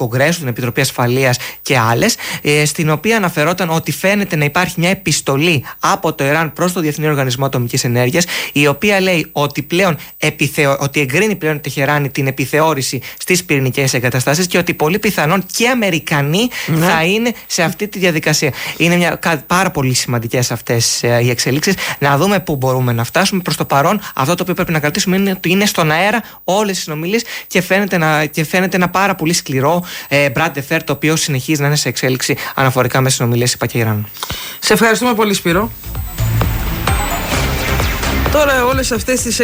Κογκρέσου, την Επιτροπή Ασφαλείας και άλλες, στην οποία αναφερόταν ότι φαίνεται να υπάρχει μια επιστολή από το Ιράν προς το Διεθνή Οργανισμό Ατομικής Ενέργειας, η οποία λέει ότι πλέον ότι εγκρίνει πλέον η Τεχεράνη την επιθεώρηση στις πυρηνικές εγκαταστάσεις και ότι πολύ πιθανόν και Αμερικανοί θα είναι σε αυτή τη διαδικασία. Είναι πάρα πολύ σημαντικές αυτές οι εξελίξεις. Να δούμε πού μπορούμε να φτάσουμε. Προς το παρόν, αυτό το οποίο πρέπει να κρατήσουμε είναι ότι είναι στον αέρα όλες οι συνομιλίες και φαίνεται ένα πάρα πολύ σκληρό bras de fer, το οποίο συνεχίζει να είναι σε εξέλιξη αναφορικά με συνομιλίες ΙΠΑ και Ιράν. Σε ευχαριστούμε πολύ, Σπύρο. Τώρα όλες αυτές τις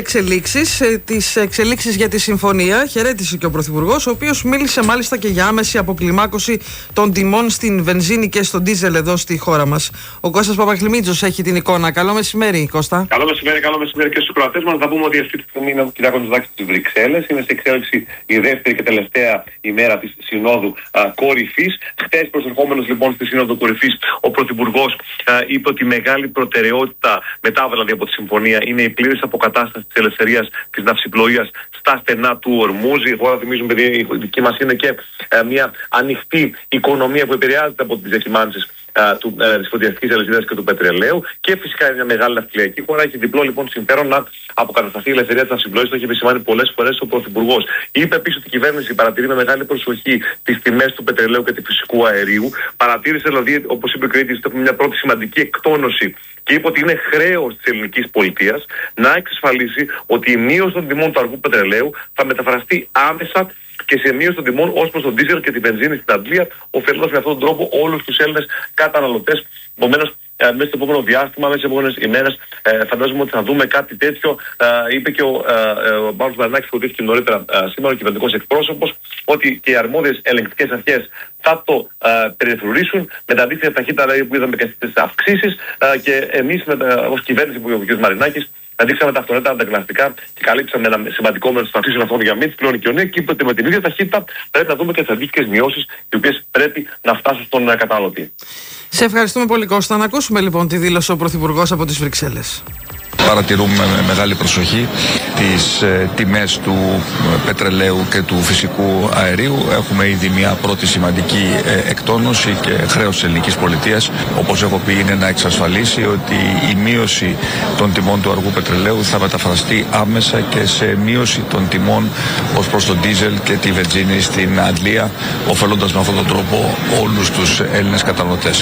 εξελίξεις για τη συμφωνία χαιρέτησε και ο Πρωθυπουργός, ο οποίος μίλησε μάλιστα και για άμεση αποκλιμάκωση των τιμών στην βενζίνη και στον ντίζελ εδώ στη χώρα μας. Ο Κώστας Παπαχλημίτζος έχει την εικόνα. Καλό μεσημέρι, Κώστα. Καλό μεσημέρι και στους κροατές μας. Να πούμε ότι αυτή τη στιγμή είναι ο Κυριάκος Μητσοτάκης στις Βρυξέλλες. Είναι σε εξέλιξη η δεύτερη και τελευταία ημέρα της Συνόδου Κορυφής. Χτες, προσερχόμενος λοιπόν στη Σύνοδο Κορυφής, ο Πρωθυπουργός είπε ότι μεγάλη προτεραιότητα μετά δηλαδή από τη συμφωνία είναι η πλήρης αποκατάσταση της ελευθερίας της ναυσιπλοείας στα στενά του Ορμούζη. Η χώρα, θυμίζουμε, η δική μας είναι και μια ανοιχτή οικονομία που επηρεάζεται από τις διακυμάνσεις της φωτιαστικής αλυσίδας και του πετρελαίου, και φυσικά είναι μια μεγάλη ναυτιλιακή χώρα. Έχει διπλό λοιπόν συμφέρον να αποκατασταθεί η ελευθερία της ναυσιπλοείας. Το έχει επισημάνει πολλές φορές ο Πρωθυπουργός. Είπε επίσης ότι η κυβέρνηση παρατηρεί με μεγάλη προσοχή τις τιμές του πετρελαίου και του φυσικού αερίου. Παρατήρησε δηλαδή, όπως είπε ο Κρήτης, ότι έχουμε μια πρώτη σημαντική εκτόνωση και είπε ότι είναι χρέος της ελληνικής πολιτείας να εξασφαλίσει ότι η μείωση των τιμών του αργού πετρελαίου θα μεταφραστεί άμεσα και σε μείωση των τιμών ως προς τον ντίζελ και τη βενζίνη στην Αγγλία, ωφελώντας με αυτόν τον τρόπο όλους τους Έλληνες καταναλωτές. Επομένως, μέσα στο επόμενο διάστημα, μέσα στις επόμενες ημέρες, φαντάζομαι ότι θα δούμε κάτι τέτοιο. Είπε και ο Μάνος Μαρινάκης, που οδήγηκε νωρίτερα σήμερα, ο κυβερνητικός εκπρόσωπος, ότι και οι αρμόδιες ελεγκτικές αρχές θα το περιφρουρήσουν με τα αντίστοιχα ταχύτητα που είδαμε και στις αυξήσεις, και εμείς ως κυβέρνηση που είπε ο κ. Μαρινάκης δείξαμε τα αυτονόητα ανταγωνιστικά και καλύψαμε ένα σημαντικό μέρος των αυξήσεων αυτών για μη της πλέον κοινωνία, και είπε ότι με την ίδια ταχύτητα πρέπει να δούμε και τις αντίστοιχες μειώσεις, οι οποίες πρέπει να φτάσουν στον καταναλωτή. Σε ευχαριστούμε πολύ, Κώστα. Να ακούσουμε λοιπόν τη δήλωση ο Πρωθυπουργός από τις Βρυξέλλες. Παρατηρούμε με μεγάλη προσοχή τις τιμές του πετρελαίου και του φυσικού αερίου. Έχουμε ήδη μια πρώτη σημαντική εκτόνωση και χρέος της ελληνικής πολιτείας, όπως έχω πει, είναι να εξασφαλίσει ότι η μείωση των τιμών του αργού πετρελαίου θα μεταφραστεί άμεσα και σε μείωση των τιμών ως προς τον ντίζελ και τη βενζίνη στην Αγγλία, ωφελώντας με αυτόν τον τρόπο όλους τους Έλληνες καταναλωτές.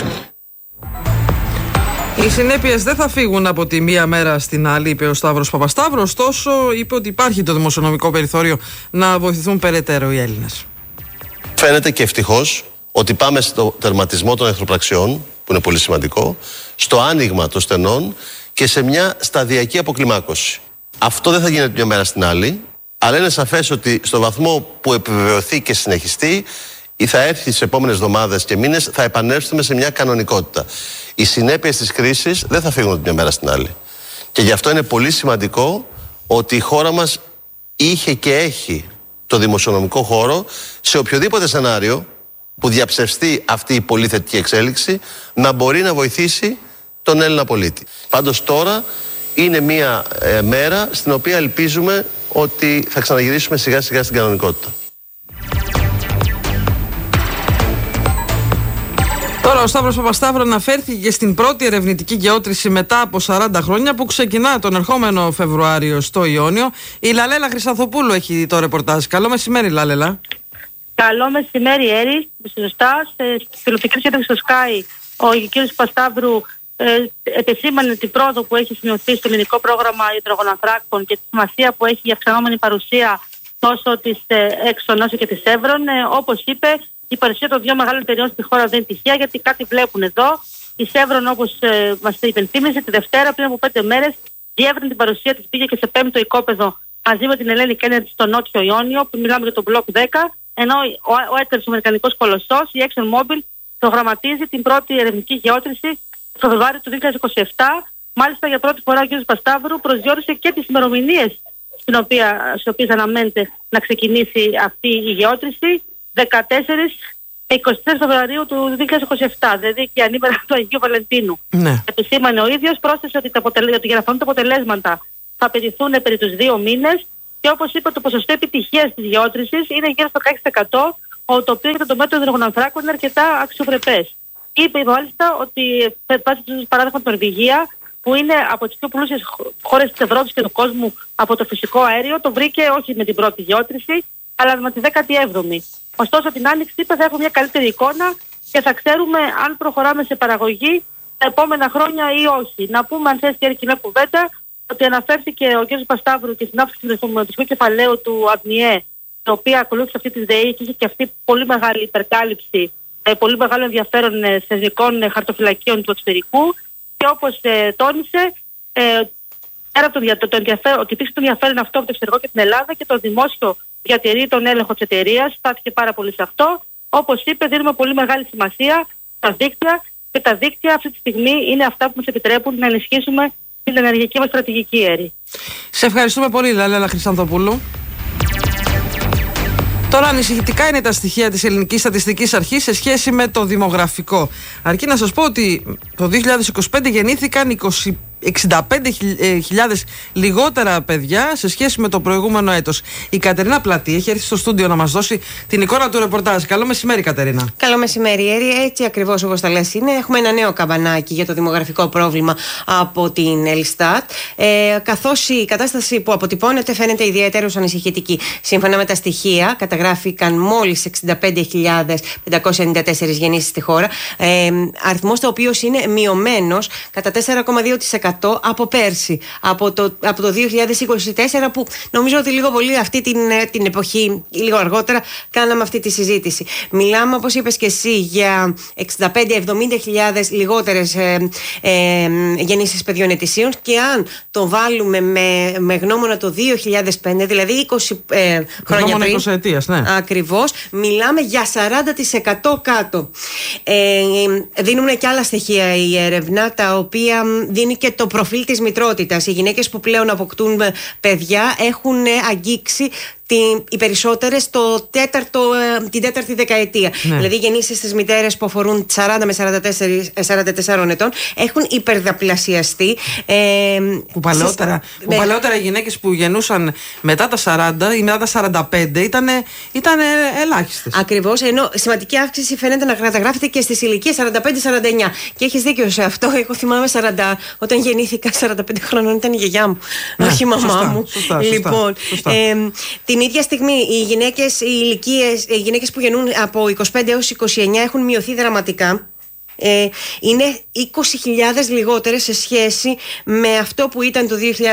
Οι συνέπειες δεν θα φύγουν από τη μία μέρα στην άλλη, είπε ο Σταύρος Παπασταύρου. Ωστόσο, είπε ότι υπάρχει το δημοσιονομικό περιθώριο να βοηθηθούν περαιτέρω οι Έλληνες. Φαίνεται και ευτυχώς ότι πάμε στο τερματισμό των εχθροπραξιών, που είναι πολύ σημαντικό, στο άνοιγμα των στενών και σε μια σταδιακή αποκλιμάκωση. Αυτό δεν θα γίνεται μια μέρα στην άλλη, αλλά είναι σαφές ότι στο βαθμό που επιβεβαιωθεί και συνεχιστεί, ή θα έρθει στις επόμενες εβδομάδες και μήνες, θα επανέλθουμε σε μια κανονικότητα. Οι συνέπειες της κρίσης δεν θα φύγουν την μια μέρα στην άλλη. Και γι' αυτό είναι πολύ σημαντικό ότι η χώρα μας είχε και έχει το δημοσιονομικό χώρο σε οποιοδήποτε σενάριο που διαψευστεί αυτή η πολύ θετική εξέλιξη να μπορεί να βοηθήσει τον Έλληνα πολίτη. Πάντως τώρα είναι μια μέρα στην οποία ελπίζουμε ότι θα ξαναγυρίσουμε σιγά σιγά στην κανονικότητα. Τώρα ο Σταύρος Παπασταύρου αναφέρθηκε στην πρώτη ερευνητική γεώτρηση μετά από 40 χρόνια που ξεκινά τον ερχόμενο Φεβρουάριο στο Ιόνιο. Η Λαλέλα Χρυσανθοπούλου έχει το ρεπορτάζ. Καλό μεσημέρι, Λαλέλα. Καλό μεσημέρι, Έρη. Σωστά, στη τηλεοπτική στο Sky ο κ. Παπασταύρου επισήμανε την πρόοδο που έχει σημειωθεί στο ελληνικό πρόγραμμα υδρογονανθράκων και τη σημασία που έχει η αυξανόμενη παρουσία τόσο της Exxon όσο και της Chevron. Όπως είπε, η παρουσία των δύο μεγάλων εταιριών στη χώρα δεν είναι τυχαία, γιατί κάτι βλέπουν εδώ. Η Chevron, όπως μας υπενθύμισε, τη Δευτέρα πριν από 5 μέρες διεύρυνε την παρουσία της, πήγε και σε 5ο οικόπεδο μαζί με την Hellenic Energy στο Νότιο Ιόνιο, που μιλάμε για το Block 10, ενώ ο έτερος ο αμερικανικός κολοσσός, η ExxonMobil, προγραμματίζει την πρώτη ερευνητική γεώτρηση το Φεβρουάριο του 2027. Μάλιστα, για πρώτη φορά ο κ. Πασταύρου προσδιορίσε και τις ημερομηνίες στις οποίες αναμένεται να ξεκινήσει αυτή η γεώτρηση. 14 με 24 Φεβρουαρίου του 2027, δηλαδή και ανήμερα του Αγίου Βαλεντίνου. Ναι. Επισήμανε ο ίδιος, πρόσθεσε ότι για να φανούν τα αποτελέσματα θα απαιτηθούν περί τους 2 μήνες, και όπως είπε, το ποσοστό επιτυχίας της γεώτρησης είναι γύρω στο 16%, το οποίο για το τομέα των υδρογονανθράκων είναι αρκετά αξιοπρεπές. Είπε μάλιστα ότι βάσει του παράδειγμα την Νορβηγία, που είναι από τις πιο πλούσιες χώρες της Ευρώπης και του κόσμου από το φυσικό αέριο, το βρήκε όχι με την πρώτη γεώτρηση, αλλά με τη 17η. Ωστόσο, την άνοιξη είπε θα έχουμε μια καλύτερη εικόνα και θα ξέρουμε αν προχωράμε σε παραγωγή τα επόμενα χρόνια ή όχι. Να πούμε, αν θες και κοινή κουβέντα, ότι αναφέρθηκε ο κ. Πασταύρου και στην αύξηση του ρυθμιστικού κεφαλαίου του ΑΔΜΙΕ, η οποία ακολούθησε αυτή τη ΔΕΗ και είχε και αυτή πολύ μεγάλη υπερκάλυψη, πολύ μεγάλο ενδιαφέρον θεσμικών χαρτοφυλακίων του εξωτερικού. Και όπως τόνισε, πέρα από ότι υπήρξε το ενδιαφέρον αυτό από το εξωτερικό και την Ελλάδα, και το δημόσιο διατηρεί τον έλεγχο της εταιρείας, στάθηκε πάρα πολύ σε αυτό. Όπως είπε, δίνουμε πολύ μεγάλη σημασία στα δίκτυα, και τα δίκτυα αυτή τη στιγμή είναι αυτά που μας επιτρέπουν να ενισχύσουμε την ενεργειακή μας στρατηγική, Έρη. Σε ευχαριστούμε πολύ, Λαλέλα Χρυσανθοπούλου. Τώρα, ανησυχητικά είναι τα στοιχεία της Ελληνικής Στατιστικής Αρχής σε σχέση με το δημογραφικό. Αρκεί να σας πω ότι το 2025 γεννήθηκαν 65.000 λιγότερα παιδιά σε σχέση με το προηγούμενο έτος. Η Κατερίνα Πλατή έχει έρθει στο στούντιο να μας δώσει την εικόνα του ρεπορτάζ. Καλό μεσημέρι, Κατερίνα. Καλό μεσημέρι, Έρη. Έτσι ακριβώς όπως τα λες είναι. Έχουμε ένα νέο καμπανάκι για το δημογραφικό πρόβλημα από την Ελστάτ. Καθώς η κατάσταση που αποτυπώνεται φαίνεται ιδιαίτερως ανησυχητική. Σύμφωνα με τα στοιχεία, καταγράφηκαν μόλις 65.594 γεννήσεις στη χώρα. Αριθμός ο οποίος είναι μειωμένος κατά 4,2% από πέρσι, από το 2024, που νομίζω ότι λίγο πολύ αυτή την εποχή, λίγο αργότερα, κάναμε αυτή τη συζήτηση. Μιλάμε, όπως είπες και εσύ, για 65-70.000 λιγότερες γεννήσεις παιδιών ετησίων, και αν το βάλουμε με γνώμονα το 2005, δηλαδή 20 χρόνια πριν, 20 ετίας, ναι. Ακριβώς, μιλάμε για 40% κάτω. Δίνουν και άλλα στοιχεία η έρευνα, τα οποία δίνει και το προφίλ της μητρότητας. Οι γυναίκες που πλέον αποκτούν παιδιά έχουν αγγίξει οι περισσότερες την τέταρτη δεκαετία. Ναι. Δηλαδή, οι γεννήσεις στις μητέρες που αφορούν 40 με 44 ετών έχουν υπερδιπλασιαστεί. Που παλαιότερα οι γυναίκες που γεννούσαν μετά τα 40 ή μετά τα 45 ήταν ελάχιστες. Ακριβώς, ενώ σημαντική αύξηση φαίνεται να καταγράφεται και στις ηλικίες 45-49. Και έχεις δίκιο σε αυτό. Εγώ θυμάμαι όταν γεννήθηκα 45 χρόνων ήταν η γιαγιά μου, όχι η μαμά μου. Σωστά. Την ίδια στιγμή οι γυναίκες που γεννούν από 25 έως 29 έχουν μειωθεί δραματικά. Είναι 20.000 λιγότερες σε σχέση με αυτό που ήταν το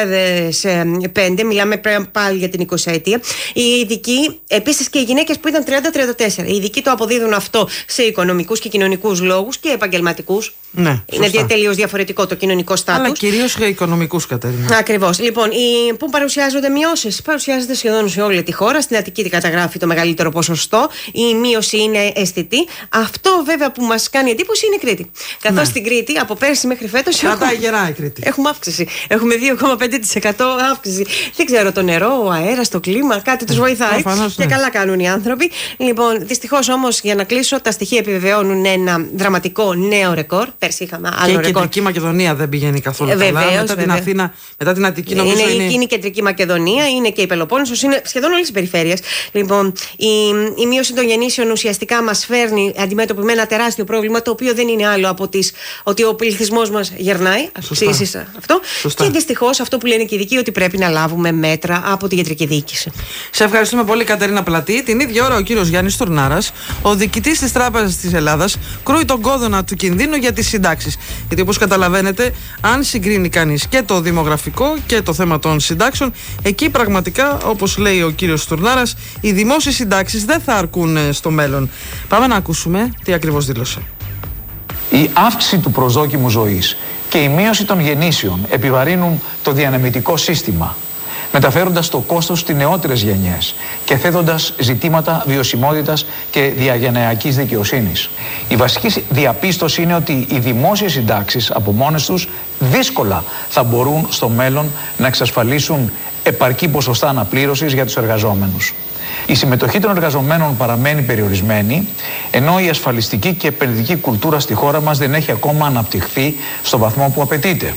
2005. Μιλάμε πάλι για την 20ετία. Οι ειδικοί, επίσης και οι γυναίκες που ήταν 30-34, οι ειδικοί το αποδίδουν αυτό σε οικονομικούς και κοινωνικούς λόγους και επαγγελματικούς. Ναι, είναι τελείως διαφορετικό το κοινωνικό στάτους. Αλλά κυρίως για οικονομικούς, Κατερίνα. Ακριβώς. Λοιπόν, πού παρουσιάζονται μειώσεις? Παρουσιάζονται σχεδόν σε όλη τη χώρα. Στην Αττική καταγράφει το μεγαλύτερο ποσοστό. Η μείωση είναι αισθητή. Αυτό βέβαια που μας κάνει εντύπωση είναι η Κρήτη. Καθώς στην Κρήτη από πέρσι μέχρι φέτος έχουμε αύξηση. Έχουμε 2,5% αύξηση. Δεν ξέρω, το νερό, ο αέρας, το κλίμα, κάτι τους βοηθάει. Και καλά κάνουν οι άνθρωποι. Λοιπόν, δυστυχώς όμως, για να κλείσω, τα στοιχεία επιβεβαιώνουν ένα δραματικό νέο ρεκόρ. Πέρσι είχαμε άλλο ρεκόρ. Και η Κεντρική Μακεδονία δεν πηγαίνει καθόλου καλά. Μετά την Αθήνα, μετά την Αττική, νομίζω είναι εκείνη η Κεντρική Μακεδονία, είναι και η Πελοπόννησος, είναι σχεδόν όλες οι περιφέρειες. Λοιπόν, η μείωση των γεννήσεων ουσιαστικά μας φέρνει αντιμέτωποι με ένα τεράστιο πρόβλημα, το οποίο δεν είναι άλλο από ότι ο πληθυσμός μας γερνάει. Αυξήσεις αυτό. Σωστά. Και δυστυχώς αυτό που λένε και οι ειδικοί, ότι πρέπει να λάβουμε μέτρα από τη ιατρική διοίκηση. Σε ευχαριστούμε πολύ, Κατερίνα Πλατή. Την ίδια ώρα ο κύριος Γιάννης Τουρνάρας, ο διοικητής της Τράπεζας της Ελλάδας, κρούει τον κόδωνα του κινδύνου για τις συντάξεις. Γιατί, όπως καταλαβαίνετε, αν συγκρίνει κανείς και το δημογραφικό και το θέμα των συντάξεων, εκεί πραγματικά, όπως λέει ο κύριος Τουρνάρας, οι δημόσιες συντάξεις δεν θα αρκούν στο μέλλον. Πάμε να ακούσουμε τι ακριβώς δήλωσε. Η αύξηση του προσδόκιμου ζωής και η μείωση των γεννήσεων επιβαρύνουν το διανεμητικό σύστημα, μεταφέροντας το κόστος στις νεότερες γενιές και θέτοντας ζητήματα βιωσιμότητας και διαγενειακής δικαιοσύνης. Η βασική διαπίστωση είναι ότι οι δημόσιες συντάξεις από μόνες τους δύσκολα θα μπορούν στο μέλλον να εξασφαλίσουν επαρκή ποσοστά αναπλήρωσης για τους εργαζόμενους. Η συμμετοχή των εργαζομένων παραμένει περιορισμένη, ενώ η ασφαλιστική και επενδυτική κουλτούρα στη χώρα μας δεν έχει ακόμα αναπτυχθεί στο βαθμό που απαιτείται.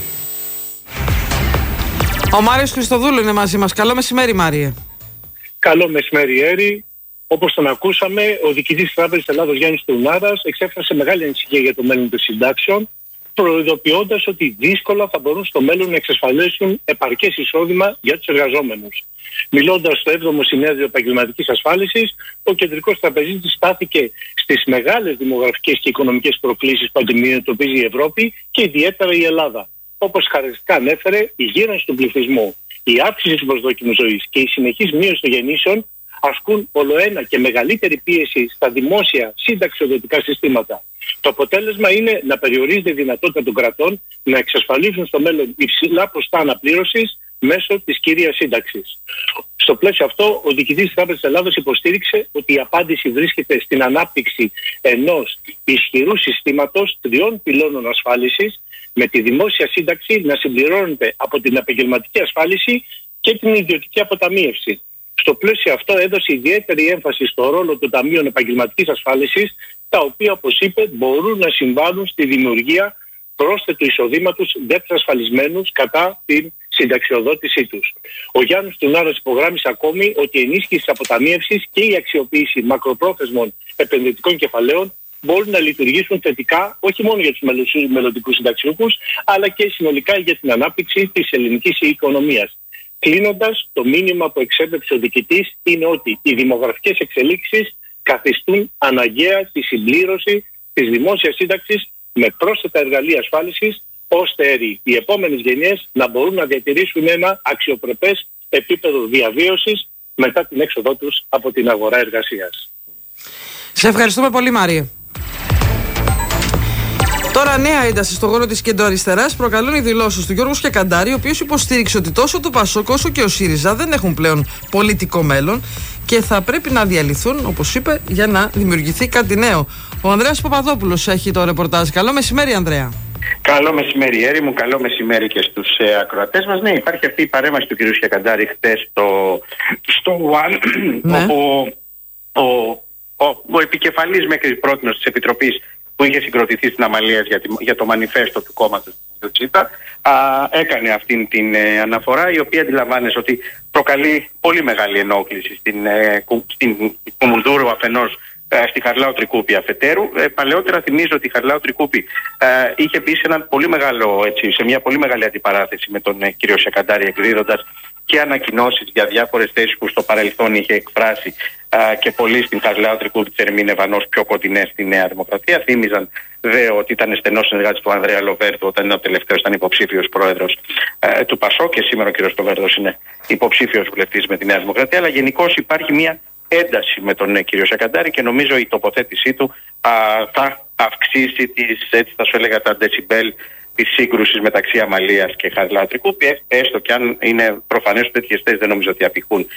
Ο Μάριος Χριστοδούλου είναι μαζί μας. Καλό μεσημέρι, Μάριε. Καλό μεσημέρι, Έρη. Όπως τον ακούσαμε, ο διοικητής της Τράπεζας Ελλάδος Γιάννης Τουρνάρας εξέφρασε μεγάλη ανησυχία για το μέλλον των συντάξεων, προειδοποιώντας ότι δύσκολα θα μπορούν στο μέλλον να εξασφαλίσουν επαρκές εισόδημα για τους εργαζόμενους. Μιλώντας στο 7ο Συνέδριο Επαγγελματικής Ασφάλισης, ο κεντρικός τραπεζίτης στάθηκε στις μεγάλες δημογραφικές και οικονομικές προκλήσεις που αντιμετωπίζει η Ευρώπη και ιδιαίτερα η Ελλάδα. Όπως χαρακτηριστικά ανέφερε, η γύρανση του πληθυσμού, η αύξηση του προσδόκιμου ζωής και η συνεχής μείωση των γεννήσεων ασκούν ολοένα και μεγαλύτερη πίεση στα δημόσια συνταξιοδοτικά συστήματα. Το αποτέλεσμα είναι να περιορίζεται η δυνατότητα των κρατών να εξασφαλίσουν στο μέλλον υψηλά ποσοστά αναπλήρωσης μέσω της κύριας σύνταξης. Στο πλαίσιο αυτό, ο διοικητής της Τράπεζας Ελλάδος υποστήριξε ότι η απάντηση βρίσκεται στην ανάπτυξη ενός ισχυρού συστήματος 3 πυλώνων ασφάλισης, με τη δημόσια σύνταξη να συμπληρώνεται από την επαγγελματική ασφάλιση και την ιδιωτική αποταμίευση. Στο πλαίσιο αυτό έδωσε ιδιαίτερη έμφαση στο ρόλο των ταμείων επαγγελματικής ασφάλισης, τα οποία, όπως είπε, μπορούν να συμβάλλουν στη δημιουργία πρόσθετου εισοδήματος για τους ασφαλισμένους κατά την συνταξιοδότησή τους. Ο Γιάννης Τουρνάρας υπογράμμισε ακόμη ότι η ενίσχυση της αποταμίευσης και η αξιοποίηση μακροπρόθεσμων επενδυτικών κεφαλαίων μπορούν να λειτουργήσουν θετικά όχι μόνο για τους μελλοντικούς συνταξιούχους, αλλά και συνολικά για την ανάπτυξη της ελληνικής οικονομίας. Κλείνοντας, το μήνυμα που εξέπεψε ο διοικητής είναι ότι οι δημογραφικές εξελίξεις καθιστούν αναγκαία τη συμπλήρωση της δημόσιας σύνταξης με πρόσθετα εργαλεία ασφάλισης, ώστε οι επόμενες γενιές να μπορούν να διατηρήσουν ένα αξιοπρεπές επίπεδο διαβίωσης μετά την έξοδό τους από την αγορά εργασίας. Σε ευχαριστούμε πολύ, Μάρια. Τώρα, νέα ένταση στο χώρο της κεντροαριστεράς προκαλούν οι δηλώσεις του Γιώργου Σκιακαντάρη, ο οποίος υποστήριξε ότι τόσο το ΠΑΣΟΚ όσο και ο ΣΥΡΙΖΑ δεν έχουν πλέον πολιτικό μέλλον και θα πρέπει να διαλυθούν, όπως είπε, για να δημιουργηθεί κάτι νέο. Ο Ανδρέας Παπαδόπουλος έχει το ρεπορτάζ. Καλό μεσημέρι, Ανδρέα. Καλό μεσημέρι, Έρη μου. Καλό μεσημέρι και στους ακροατές μας. Ναι, υπάρχει αυτή η παρέμβαση του κ. Σκιακαντάρη χτες στο One, ναι, όπου ο επικεφαλής μέχρι πρότινος της Επιτροπής που είχε συγκροτηθεί στην Αμαλίας για το μανιφέστο του κόμματος του Τσίπρα, έκανε αυτήν την αναφορά, η οποία αντιλαμβάνεσαι ότι προκαλεί πολύ μεγάλη ενόχληση στην Κουμουνδούρου αφενός, στη Χαριλάου Τρικούπη αφετέρου. Παλαιότερα θυμίζω ότι η Χαριλάου Τρικούπη είχε μπει σε μια πολύ μεγάλη αντιπαράθεση με τον κύριο Σκιακαντάρη, εκδίδοντας και ανακοινώσεις για διάφορες θέσεις που στο παρελθόν είχε εκφράσει και πολλοί στην Χαριλάου Τρικούπη τις ερμήνευαν ως πιο κοντινές στη Νέα Δημοκρατία. Θύμιζαν δε ότι ήταν στενός συνεργάτης του Ανδρέα Λοβέρδου όταν ο τελευταίος ήταν υποψήφιος πρόεδρος του ΠΑΣΟΚ, και σήμερα ο κ. Λοβέρδος είναι υποψήφιος βουλευτής με τη Νέα Δημοκρατία. Αλλά γενικώς υπάρχει μια ένταση με τον κύριο Σκιακαντάρη και νομίζω η τοποθέτησή του θα αυξήσει έτσι θα σου έλεγα τα ντεσιμπέλ της σύγκρουσης μεταξύ Αμαλίας και Χαριλάου Τρικούπη, έστω και αν είναι προφανές ότι τέτοιες θέσεις δεν νομίζω ότι απηχούν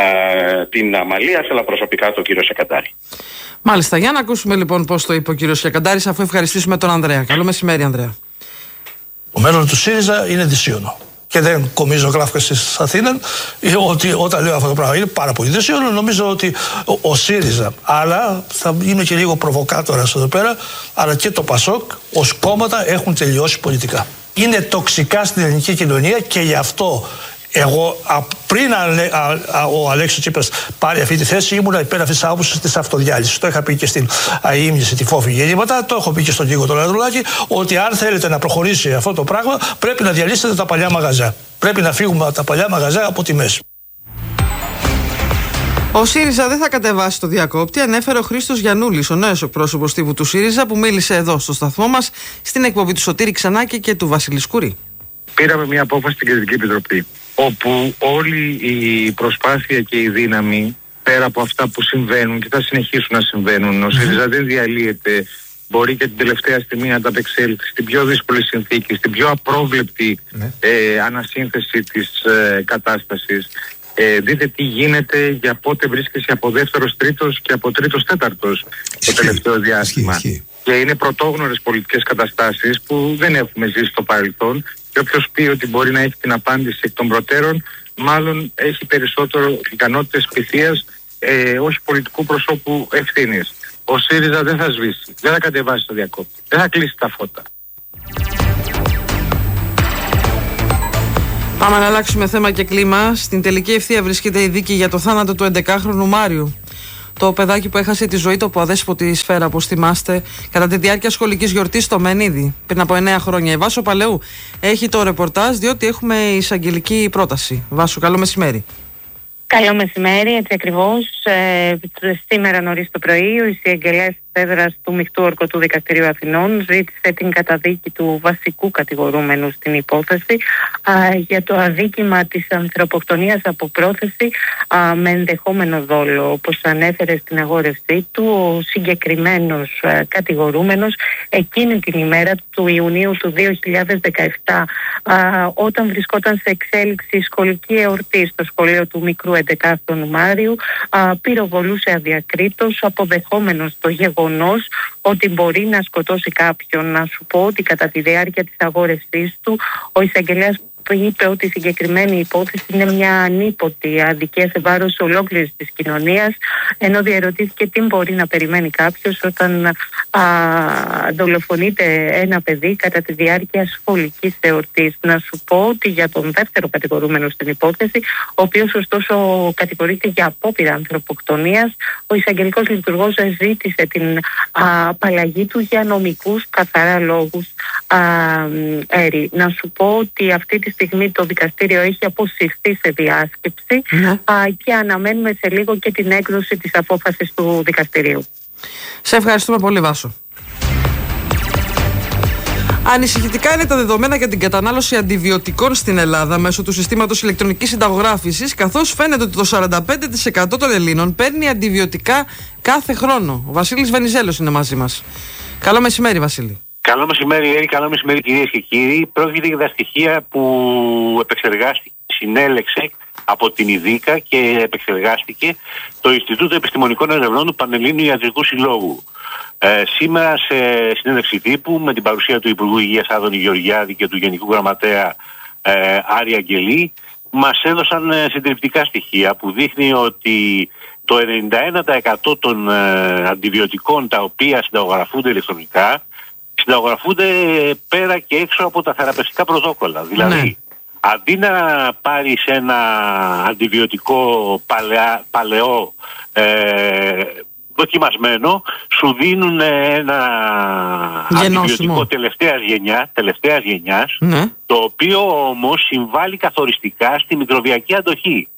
την Αμαλία, αλλά προσωπικά τον κύριο Σκιακαντάρη. Μάλιστα, για να ακούσουμε λοιπόν πώς το είπε ο κύριος Σκιακαντάρης, αφού ευχαριστήσουμε τον Ανδρέα. Καλό μεσημέρι, Ανδρέα. Το μέλλον του ΣΥΡΙΖΑ είναι δυσίωνο. Και δεν κομίζω γράφκα στις Αθήνα ότι όταν λέω αυτό το πράγμα είναι πάρα πολύ δυσίωνο. Νομίζω ότι ο ΣΥΡΙΖΑ, αλλά θα είμαι και λίγο προβοκάτορας εδώ πέρα, αλλά και το ΠΑΣΟΚ ως κόμματα έχουν τελειώσει πολιτικά. Είναι τοξικά στην ελληνική κοινωνία και γι' αυτό εγώ πριν ο Αλέξης Τσίπρας πάρει αυτή τη θέση ήμουνα υπέρ αυτής της άποψης της αυτοδιάλυσης. Το είχα πει και στην αείμνηση, τη φόφη γεννήματα, το έχω πει και στον Νίκο τον Ανδρουλάκη, ότι αν θέλετε να προχωρήσει αυτό το πράγμα πρέπει να διαλύσετε τα παλιά μαγαζιά. Πρέπει να φύγουμε από τα παλιά μαγαζιά από τη μέση. Ο ΣΥΡΙΖΑ δεν θα κατεβάσει το διακόπτη, ανέφερε ο Χρήστος Γιαννούλης, ο νέος εκπρόσωπος τύπου του ΣΥΡΙΖΑ, που μίλησε εδώ στο σταθμό μας στην εκπομπή του Σωτήρη Ξανάκη και του Βασίλη Σκουρή. Πήραμε μια απόφαση στην Κεντρική Επιτροπή, όπου όλη η προσπάθεια και η δύναμη, πέρα από αυτά που συμβαίνουν και θα συνεχίσουν να συμβαίνουν, ο ΣΥΡΙΖΑ δεν διαλύεται, μπορεί και την τελευταία στιγμή να ανταπεξέλθει στην πιο δύσκολη συνθήκη, στην πιο απρόβλεπτη ανασύνθεση της κατάστασης. Δείτε τι γίνεται, για πότε βρίσκεσαι από δεύτερος τρίτος και από τρίτος τέταρτος το τελευταίο διάστημα. Και είναι πρωτόγνωρες πολιτικές καταστάσεις που δεν έχουμε ζήσει στο παρελθόν. Και όποιος πει ότι μπορεί να έχει την απάντηση εκ των προτέρων, μάλλον έχει περισσότερο ικανότητες πειθείας, όχι πολιτικού προσώπου ευθύνης. Ο ΣΥΡΙΖΑ δεν θα σβήσει, δεν θα κατεβάσει το διακόπτη, δεν θα κλείσει τα φώτα. Πάμε να αλλάξουμε θέμα και κλίμα. Στην τελική ευθεία βρίσκεται η δίκη για το θάνατο του 11χρονου Μάριου. το παιδάκι που έχασε τη ζωή του από αδέσποτη σφαίρα, όπως θυμάστε, κατά τη διάρκεια σχολικής γιορτής στο Μενίδη πριν από 9 χρόνια. Η Βάσο Παλαιού έχει το ρεπορτάζ, διότι έχουμε εισαγγελική πρόταση. Βάσο, καλό μεσημέρι. Καλό μεσημέρι, έτσι ακριβώς. Σήμερα νωρίς το πρωί, ο εισαγγελέας της έδρας του Μεικτού Ορκωτού Δικαστηρίου Αθηνών ζήτησε την καταδίκη του βασικού κατηγορούμενου στην υπόθεση για το αδίκημα της ανθρωποκτονίας από πρόθεση με ενδεχόμενο δόλο. Όπως ανέφερε στην αγόρευσή του, ο συγκεκριμένος κατηγορούμενος εκείνη την ημέρα του Ιουνίου του 2017, όταν βρισκόταν σε εξέλιξη σχολική εορτή στο σχολείο του Μικρού 11 Μάριου, πυροβολούσε αδιακρίτως, αποδεχόμενος το γεγονός ότι μπορεί να σκοτώσει κάποιον. Να σου πω ότι κατά τη διάρκεια της αγόρευσής του, ο εισαγγελέας είπε ότι η συγκεκριμένη υπόθεση είναι μια ανίποτη αδικία σε βάρος ολόκληρης της κοινωνίας, ενώ διαρωτήθηκε τι μπορεί να περιμένει κάποιος όταν δολοφονείται ένα παιδί κατά τη διάρκεια σχολικής εορτής. Να σου πω ότι για τον δεύτερο κατηγορούμενο στην υπόθεση, ο οποίος ωστόσο κατηγορείται για απόπειρα ανθρωποκτονίας, ο εισαγγελικός λειτουργός ζήτησε την απαλλαγή του για νομικούς καθαρά λόγους. Να σου πω ότι αυτή τη στιγμή το δικαστήριο έχει αποσυρθεί σε διάσκεψη και αναμένουμε σε λίγο και την έκδοση της απόφασης του δικαστηρίου. Σε ευχαριστούμε πολύ, Βάσο. Ανησυχητικά είναι τα δεδομένα για την κατανάλωση αντιβιωτικών στην Ελλάδα μέσω του συστήματος ηλεκτρονικής συνταγογράφησης, καθώς φαίνεται ότι το 45% των Ελλήνων παίρνει αντιβιωτικά κάθε χρόνο. Ο Βασίλης Βενιζέλος είναι μαζί μας. Καλό μεσημέρι, Βασίλη. Καλό μεσημέρι, Έρη, καλό μεσημέρι, κυρίες και κύριοι. Πρόκειται για τα στοιχεία που επεξεργάστηκε, συνέλεξε από την ΙΔΙΚΑ και επεξεργάστηκε το Ινστιτούτο Επιστημονικών Ερευνών του Πανελλήνιου Ιατρικού Συλλόγου. Σήμερα σε συνέντευξη τύπου με την παρουσία του Υπουργού Υγείας Άδωνη Γεωργιάδη και του Γενικού Γραμματέα Άρη Αγγελή, μας έδωσαν συντριπτικά στοιχεία που δείχνει ότι το 91% των αντιβιωτικών τα οποία συνταγογραφούνται ηλεκτρονικά συνταγογραφούνται πέρα και έξω από τα θεραπευτικά πρωτόκολλα. Δηλαδή, αντί να πάρεις ένα αντιβιωτικό παλαιό δοκιμασμένο, σου δίνουν ένα αντιβιωτικό τελευταίας γενιάς, το οποίο όμως συμβάλλει καθοριστικά στη μικροβιακή αντοχή.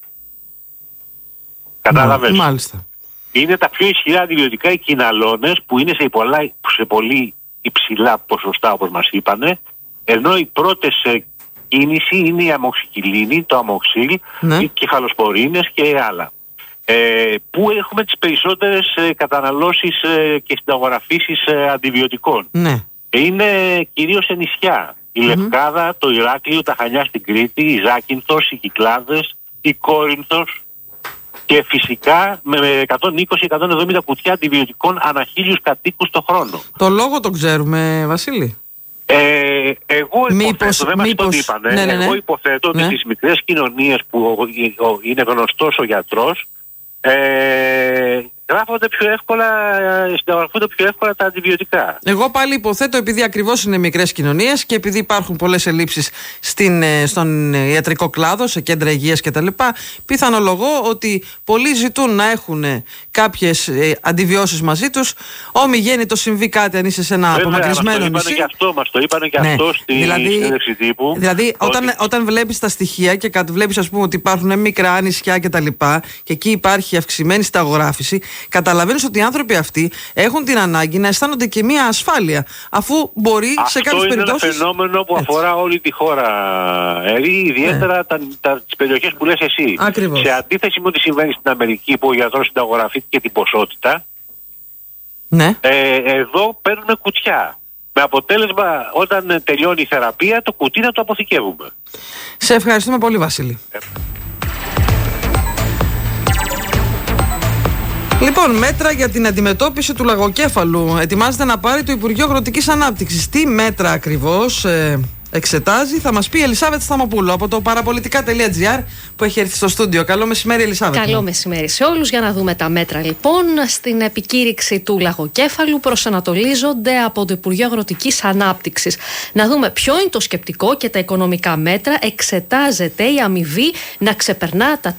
Κατάλαβες? Μάλιστα. Είναι τα πιο ισχυρά αντιβιωτικά οι κοιναλώνες, που είναι σε πολύ υψηλά ποσοστά, όπως μας είπανε, ενώ οι πρώτες κίνηση είναι η αμοξικυλίνη, το αμοξίλ, οι κεφαλοσπορίνες και άλλα. Πού έχουμε τις περισσότερες καταναλώσεις και συνταγογραφήσεις αντιβιωτικών? Είναι κυρίως σε νησιά. Η Λευκάδα, το Ηράκλειο, τα Χανιά στην Κρήτη, η Ζάκυνθος, οι Κυκλάδες, η Κόρινθος, και φυσικά με 120-170 κουτιά αντιβιωτικών ανά 1.000 κατοίκους το χρόνο. Το λόγο το ξέρουμε, Βασίλη? Εγώ υποθέτω, δεν μας τον είπανε, εγώ υποθέτω ότι στις μικρές κοινωνίες που είναι γνωστός ο γιατρός, συνταγογραφούνται πιο εύκολα τα αντιβιωτικά. Εγώ πάλι υποθέτω, επειδή ακριβώς είναι μικρές κοινωνίες και επειδή υπάρχουν πολλές ελλείψεις στον ιατρικό κλάδο, σε κέντρα υγείας κτλ., πιθανολογώ ότι πολλοί ζητούν να έχουν κάποιες αντιβιώσεις μαζί τους. Όμοι γέννητο συμβεί κάτι, αν είσαι σε ένα απομακρυσμένο νησί. Μας το είπανε και αυτό στη συνέντευξη τύπου. Δηλαδή, όταν βλέπεις τα στοιχεία και βλέπεις, ας πούμε, ότι υπάρχουν μικρά νησιά κτλ., και εκεί υπάρχει αυξημένη συνταγογράφηση, καταλαβαίνεις ότι οι άνθρωποι αυτοί έχουν την ανάγκη να αισθάνονται και μία ασφάλεια, αφού μπορεί σε κάποιες περιπτώσεις. Αυτό είναι ένα φαινόμενο που αφορά όλη τη χώρα, ιδιαίτερα τις περιοχές που λες εσύ. Ακριβώς. Σε αντίθεση με ό,τι συμβαίνει στην Αμερική, που ο γιατρός συνταγογραφεί και την ποσότητα, εδώ παίρνουμε κουτιά. Με αποτέλεσμα, όταν τελειώνει η θεραπεία, το κουτί να το αποθηκεύουμε. Σε ευχαριστούμε πολύ, Βασίλη. Λοιπόν, μέτρα για την αντιμετώπιση του λαγοκέφαλου ετοιμάζεται να πάρει το Υπουργείο Αγροτικής Ανάπτυξης. Τι μέτρα ακριβώς εξετάζει. Θα μας πει η Ελισάβετ Σταμοπούλου από το παραπολιτικά.gr που έχει έρθει στο στούντιο. Καλό μεσημέρι, Ελισάβετ. Καλό μεσημέρι σε όλους. Για να δούμε τα μέτρα λοιπόν. Στην επικήρυξη του λαγοκέφαλου προσανατολίζονται από το Υπουργείο Αγροτικής Ανάπτυξης. Να δούμε ποιο είναι το σκεπτικό και τα οικονομικά μέτρα. Εξετάζεται η αμοιβή να ξεπερνά τα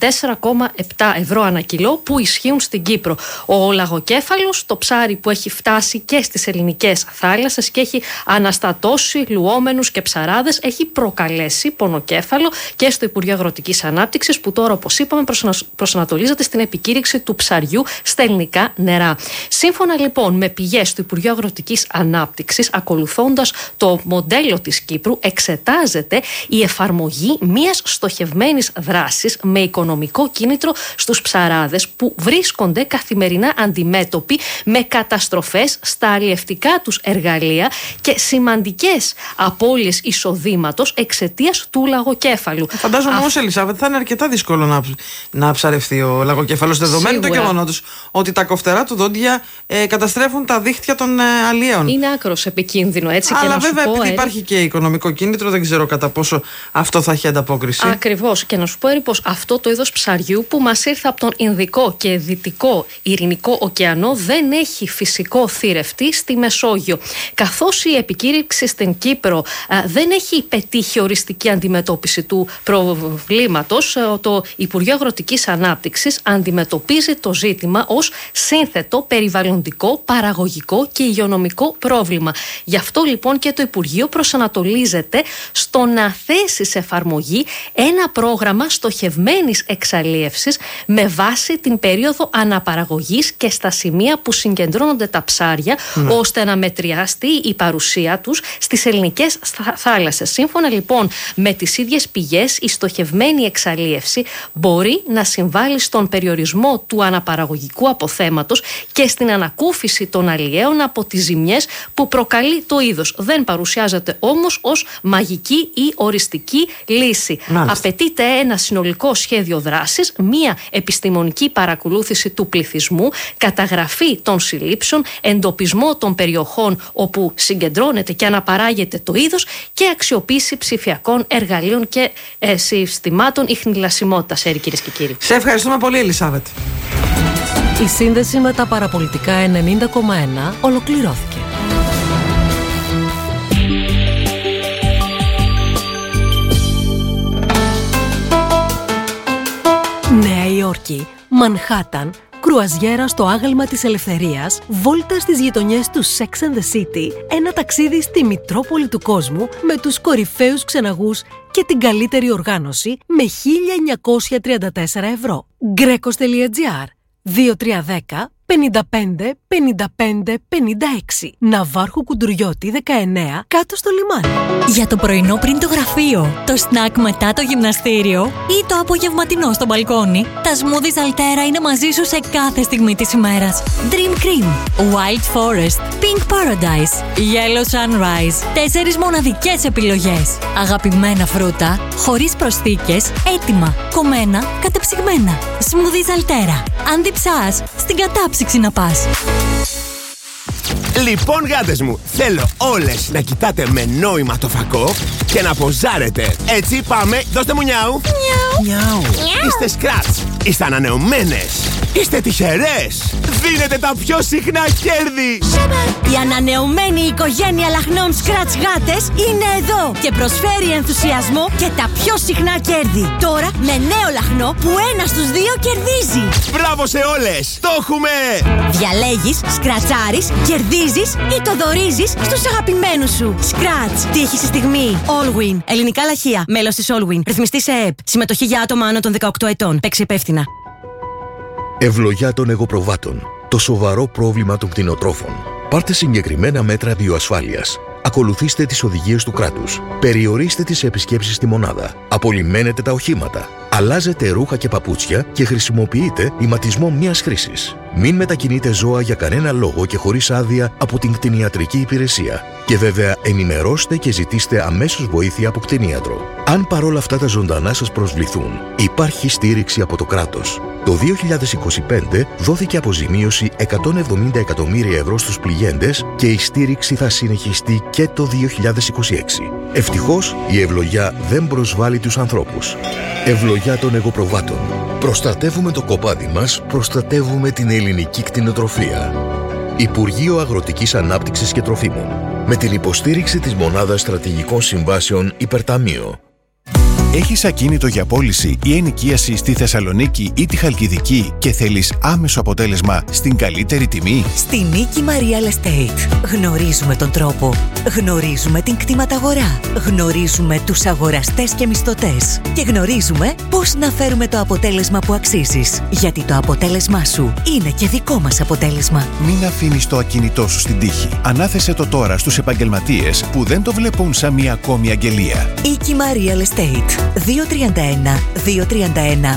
4,7 ευρώ ανά κιλό που ισχύουν στην Κύπρο. Ο λαγοκέφαλος, το ψάρι που έχει φτάσει και στις ελληνικές θάλασσες και έχει αναστατώσει λουόμενους και ψαράδες, έχει προκαλέσει πονοκέφαλο και στο Υπουργείο Αγροτικής Ανάπτυξης, που τώρα, όπως είπαμε, προσανατολίζεται στην επικήρυξη του ψαριού στα ελληνικά νερά. Σύμφωνα λοιπόν με πηγές του Υπουργείου Αγροτικής Ανάπτυξης, ακολουθώντας το μοντέλο της Κύπρου, εξετάζεται η εφαρμογή μιας στοχευμένης δράσης με οικονομικό κίνητρο στους ψαράδες που βρίσκονται καθημερινά αντιμέτωποι με καταστροφές στα αλλιευτικά τους εργαλεία και σημαντικές απώλειες εισοδήματος εξαιτίας του λαγοκέφαλου. Φαντάζομαι όμως, Ελισάβετ, θα είναι αρκετά δύσκολο να ψαρευτεί ο λαγοκέφαλος, δεδομένου του γεγονότος ότι τα κοφτερά του δόντια καταστρέφουν τα δίχτυα των αλλιέων. Είναι άκρος επικίνδυνο, έτσι. Αλλά και να βέβαια, σου πω, επειδή υπάρχει και οικονομικό κίνητρο, δεν ξέρω κατά πόσο αυτό θα έχει ανταπόκριση. Ακριβώς. Και να σου πω, Έρη, πως αυτό το είδος ψαριού που μας ήρθε από τον Ινδικό και Δυτικό Ειρηνικό ωκεανό δεν έχει φυσικό θηρευτή στη Μεσόγειο. Καθώς η επικήρυξη στην Κύπρο δεν έχει πετύχει οριστική αντιμετώπιση του προβλήματος, το Υπουργείο Αγροτικής Ανάπτυξης αντιμετωπίζει το ζήτημα ως σύνθετο περιβαλλοντικό, παραγωγικό και υγειονομικό πρόβλημα. Γι' αυτό λοιπόν και το Υπουργείο προσανατολίζεται στο να θέσει σε εφαρμογή ένα πρόγραμμα στοχευμένης εξαλίευσης με βάση την περίοδο αναπαραγωγής και στα σημεία που συγκεντρώνονται τα ψάρια, ώστε να μετριαστεί η παρουσία τους στις ελληνικές θάλασσες. Σύμφωνα λοιπόν με τις ίδιες πηγές, η στοχευμένη εξαλίευση μπορεί να συμβάλλει στον περιορισμό του αναπαραγωγικού αποθέματος και στην ανακούφιση των αλλιέων από τις ζημιές που προκαλεί το είδος. Δεν παρουσιάζεται όμως ως μαγική ή οριστική λύση. Απαιτείται ένα συνολικό σχέδιο δράσης, μία επιστημονική παρακολούθηση του πληθυσμού, καταγραφή των συλλήψεων, εντοπισμό των περιοχών όπου συγκεντρώνεται και αναπαράγεται το είδος και αξιοποίηση ψηφιακών εργαλείων και συστημάτων ιχνηλασιμότητας, κυρίες και κύριοι. Σε ευχαριστούμε πολύ, Ελισάβετ. Η σύνδεση με τα παραπολιτικά 90,1 ολοκληρώθηκε. Νέα Υόρκη, Μανχάταν, κρουαζιέρα στο άγαλμα της ελευθερίας, βόλτα στις γειτονιές του Sex and the City, ένα ταξίδι στη Μητρόπολη του κόσμου με τους κορυφαίους ξεναγούς και την καλύτερη οργάνωση με 1.934 ευρώ. Greco.gr 2310 55 55 56. Ναυάρχου Κουντουριώτη 19, κάτω στο λιμάνι. Για το πρωινό πριν το γραφείο, το σνακ μετά το γυμναστήριο ή το απογευματινό στο μπαλκόνι, τα smoothies Altera είναι μαζί σου σε κάθε στιγμή της ημέρας. Dream Cream, Wild Forest, Pink Paradise, Yellow Sunrise. 4 μοναδικές επιλογές. Αγαπημένα φρούτα, χωρίς προσθήκες, έτοιμα, κομμένα, κατεψυγμένα. Smoothies Altera. Αν διψάς, στην κατάψυξη να πας. Λοιπόν, γάτες μου, θέλω όλες να κοιτάτε με νόημα το φακό και να ποζάρετε. Έτσι, πάμε, δώστε μου νιάου. Νιάου. Είστε σκράτς, είστε ανανεωμένες, είστε τυχερές. Δίνετε τα πιο συχνά κέρδη. Η ανανεωμένη οικογένεια λαχνών σκράτς γάτες είναι εδώ και προσφέρει ενθουσιασμό και τα πιο συχνά κέρδη. Τώρα με νέο λαχνό που 1 στους 2 κερδίζει. Μπράβο σε όλες, το έχουμε! Διαλέγεις, σκρατσάρεις, κερδίζεις ή το δωρίζεις στους αγαπημένους σου. Σκράτς, τύχη στη στιγμή. Allwin, ελληνικά λαχεία, μέλος της Allwin. Ρυθμιστή σε ΕΕΠ. Συμμετοχή για άτομα άνω των 18 ετών. Παίξει υπεύθυνα. Ευλογιά των εγωπροβάτων. Το σοβαρό πρόβλημα των κτηνοτρόφων. Πάρτε συγκεκριμένα μέτρα βιοασφάλειας. Ακολουθήστε τις οδηγίες του κράτους. Περιορίστε τις επισκέψεις στη μονάδα. Απολυμμένετε τα οχήματα. Αλλάζετε ρούχα και παπούτσια και χρησιμοποιείτε ηματισμό μίας χρήσης. Μην μετακινείτε ζώα για κανένα λόγο και χωρίς άδεια από την κτηνιατρική υπηρεσία. Και βέβαια ενημερώστε και ζητήστε αμέσως βοήθεια από κτηνίατρο. Αν παρόλα αυτά τα ζωντανά σας προσβληθούν, υπάρχει στήριξη από το κράτος. Το 2025 δόθηκε αποζημίωση 170 εκατομμύρια ευρώ στους πληγέντες και η στήριξη θα συνεχιστεί και το 2026. Ευτυχώς, η ευλογιά δεν προσβάλλει τους ανθρώπους. Ευλογιά των εγωπροβάτων. Προστατεύουμε το κοπάδι μας, προστατεύουμε την ελληνική κτηνοτροφία. Υπουργείο Αγροτικής Ανάπτυξης και Τροφίμων. Με την υποστήριξη της Μονάδας Στρατηγικών Συμβάσεων Υπερταμείο. Έχεις ακίνητο για πώληση ή ενοικίαση στη Θεσσαλονίκη ή τη Χαλκιδική και θέλεις άμεσο αποτέλεσμα στην καλύτερη τιμή? Στη Νίκημα Real Estate γνωρίζουμε τον τρόπο, γνωρίζουμε την κτηματαγορά, γνωρίζουμε τους αγοραστές και μισθωτές και γνωρίζουμε πώς να φέρουμε το αποτέλεσμα που αξίζεις. Γιατί το αποτέλεσμά σου είναι και δικό μας αποτέλεσμα. Μην αφήνεις το ακίνητό σου στην τύχη. Ανάθεσε το τώρα στους επαγγελματίες που δεν το βλέπουν σαν μια ακόμη αγγελία. Νίκημα Real Estate. 231 231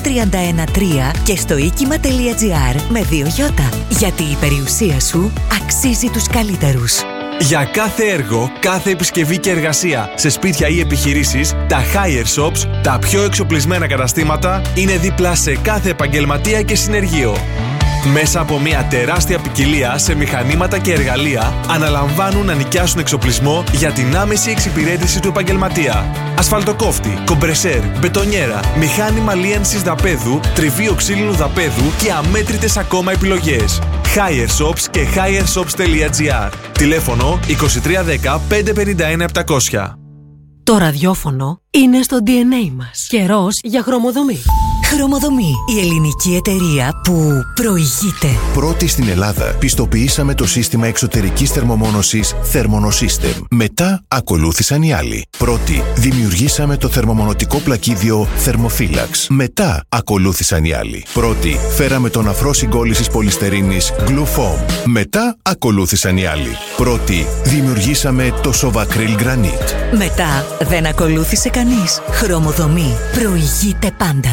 231 3 και στο οίκημα.gr με 2 γιώτα. Γιατί η περιουσία σου αξίζει τους καλύτερους. Για κάθε έργο, κάθε επισκευή και εργασία σε σπίτια ή επιχειρήσεις, τα Hire Shops, τα πιο εξοπλισμένα καταστήματα, είναι δίπλα σε κάθε επαγγελματία και συνεργείο. Μέσα από μια τεράστια ποικιλία σε μηχανήματα και εργαλεία, αναλαμβάνουν να νοικιάσουν εξοπλισμό για την άμεση εξυπηρέτηση του επαγγελματία. Ασφαλτοκόφτη, κομπρεσέρ, μπετονιέρα, μηχάνημα λίανσης δαπέδου, τριβείο ξύλινου δαπέδου και αμέτρητες ακόμα επιλογές. Hire Shops και hireshops.gr. Τηλέφωνο 2310 551 700. Το ραδιόφωνο είναι στο DNA μας. Καιρός για χρωμοδομή. Χρωμοδομή, η ελληνική εταιρεία που προηγείται. Πρώτη στην Ελλάδα πιστοποιήσαμε το σύστημα εξωτερικής θερμομόνωσης Thermonosystem. Μετά ακολούθησαν οι άλλοι. Πρώτη δημιουργήσαμε το θερμομονωτικό πλακίδιο Thermophilax. Μετά ακολούθησαν οι άλλοι. Πρώτη φέραμε τον αφρό συγκόλλησης πολυστερίνης Glufoam. Μετά ακολούθησαν οι άλλοι. Πρώτη δημιουργήσαμε το Sovacryl Granite. Μετά δεν ακολούθησε κανείς. Χρωμοδομή προηγείται πάντα.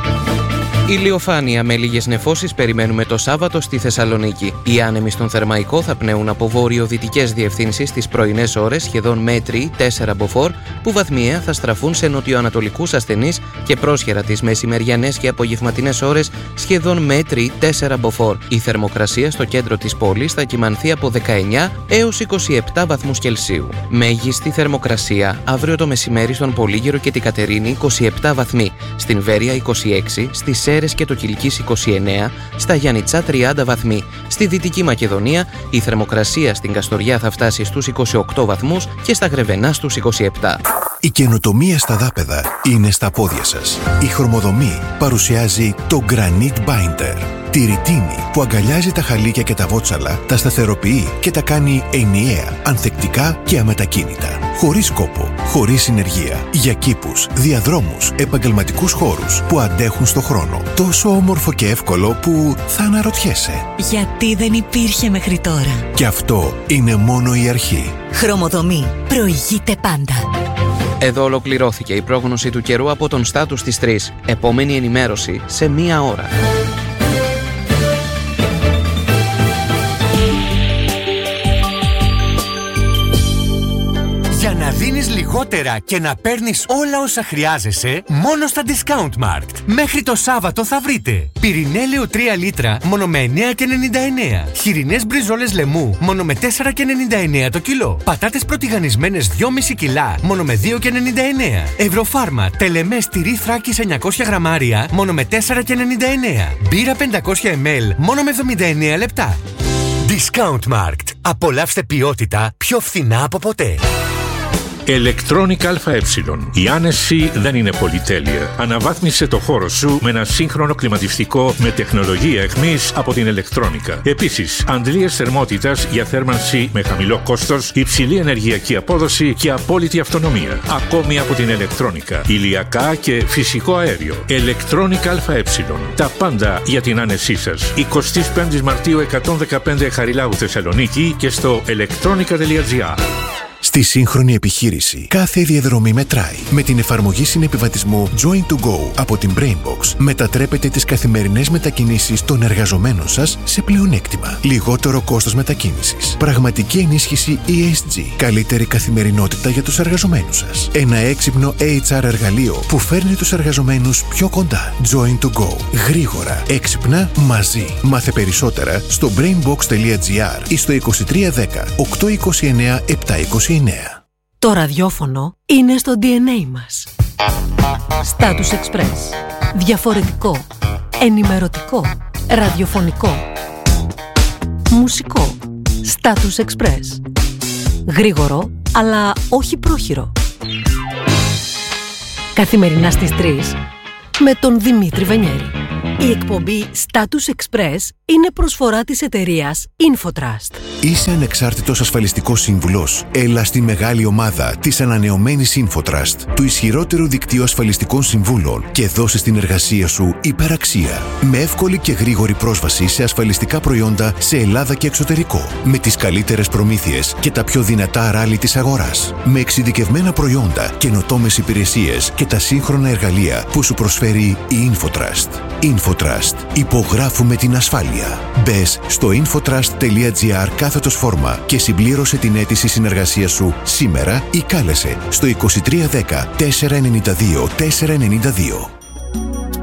Ηλιοφάνεια με λίγες νεφώσεις περιμένουμε το Σάββατο στη Θεσσαλονίκη. Οι άνεμοι στον Θερμαϊκό θα πνέουν από βορειοδυτικές διευθύνσεις τις πρωινές ώρες σχεδόν μέτρη 4 μποφόρ, που βαθμιαία θα στραφούν σε νοτιοανατολικούς ασθενείς και πρόσχερα τις μεσημεριανές και απογευματινές ώρες σχεδόν μέτρη 4 μποφόρ. Η θερμοκρασία στο κέντρο της πόλης θα κυμανθεί από 19 έως 27 βαθμούς Κελσίου. Μέγιστη θερμοκρασία αύριο το μεσημέρι στον Πολύγυρο και την Κατερίνη 27 βαθμοί, στην Βέρεια 26, στις Σέρρες και το Κιλκής 29, στα Γιαννιτσά 30 βαθμοί. Στη Δυτική Μακεδονία η θερμοκρασία στην Καστοριά θα φτάσει στους 28 βαθμούς και στα Γρεβενά στους 27. Η καινοτομία στα δάπεδα είναι στα πόδια σας. Η Χρωμοδομή παρουσιάζει το Granite Binder. Τη ρητίνη που αγκαλιάζει τα χαλίκια και τα βότσαλα, τα σταθεροποιεί και τα κάνει ενιαία, ανθεκτικά και αμετακίνητα. Χωρίς κόπο, χωρίς συνεργεία. Για κήπους, διαδρόμους, επαγγελματικούς χώρους που αντέχουν στο χρόνο. Τόσο όμορφο και εύκολο που θα αναρωτιέσαι. Γιατί δεν υπήρχε μέχρι τώρα. Και αυτό είναι μόνο η αρχή. Χρωμοδομή προηγείται πάντα. Εδώ ολοκληρώθηκε η πρόγνωση του καιρού από τον Στάτους της 3. Επόμενη ενημέρωση σε 1 ώρα. Για να δίνεις λιγότερα και να παίρνεις όλα όσα χρειάζεσαι, μόνο στα Discountmarkt. Μέχρι το Σάββατο θα βρείτε πυρηνέλαιο 3 λίτρα μόνο με 9,99. Χοιρινές μπριζόλες λαιμού μόνο με 4,99 το κιλό. Πατάτες πρωτιγανισμένες 2,5 κιλά μόνο με 2,99. Ευρωφάρμα τελεμές τυρί Θράκης 900 γραμμάρια μόνο με 4,99. Μπύρα 500 ml μόνο με 79 λεπτά. Discountmarkt. Απολαύστε ποιότητα πιο φθηνά από ποτέ. Electronic ΑΕ. Η άνεση δεν είναι πολυτέλεια. Αναβάθμισε το χώρο σου με ένα σύγχρονο κλιματιστικό με τεχνολογία εχμής από την Electronica. Επίσης, αντλίες θερμότητας για θέρμανση με χαμηλό κόστος, υψηλή ενεργειακή απόδοση και απόλυτη αυτονομία. Ακόμη από την Electronica. Ηλιακά και φυσικό αέριο. Electronic ΑΕ. Τα πάντα για την άνεσή σας. 25 Μαρτίου 115 Χαριλάου Θεσσαλονίκη και στο electronica.gr. Στη σύγχρονη επιχείρηση, κάθε διαδρομή μετράει. Με την εφαρμογή συνεπιβατισμού Join to Go από την Brainbox, μετατρέπετε τις καθημερινές μετακινήσεις των εργαζομένων σας σε πλεονέκτημα. Λιγότερο κόστος μετακίνησης. Πραγματική ενίσχυση ESG. Καλύτερη καθημερινότητα για τους εργαζομένους σας. Ένα έξυπνο HR εργαλείο που φέρνει τους εργαζομένους πιο κοντά. Join to Go. Γρήγορα, έξυπνα, μαζί. Μάθε περισσότερα στο brainbox.gr ή στο 2310 829 729. Το ραδιόφωνο είναι στο DNA μας. Status Express. Διαφορετικό. Ενημερωτικό. Ραδιοφωνικό. Μουσικό. Status Express. Γρήγορο, αλλά όχι πρόχειρο. Καθημερινά στις 3 με τον Δημήτρη Βενιέρη. Η εκπομπή Status Express είναι προσφορά της εταιρείας Infotrust. Είσαι ανεξάρτητος ασφαλιστικός σύμβουλος? Έλα στη μεγάλη ομάδα της ανανεωμένης Infotrust, του ισχυρότερου δικτύου ασφαλιστικών συμβούλων, και δώσε στην εργασία σου υπεραξία. Με εύκολη και γρήγορη πρόσβαση σε ασφαλιστικά προϊόντα σε Ελλάδα και εξωτερικό. Με τις καλύτερες προμήθειες και τα πιο δυνατά ράλι της αγοράς. Με εξειδικευμένα προϊόντα, καινοτόμες υπηρεσίες και τα σύγχρονα εργαλεία που σου προσφέρει η Infotrust. Infotrust. Υπογράφουμε την ασφάλεια. Μπες στο infotrust.gr/φόρμα και συμπλήρωσε την αίτηση συνεργασίας σου σήμερα ή κάλεσε στο 2310 492 492.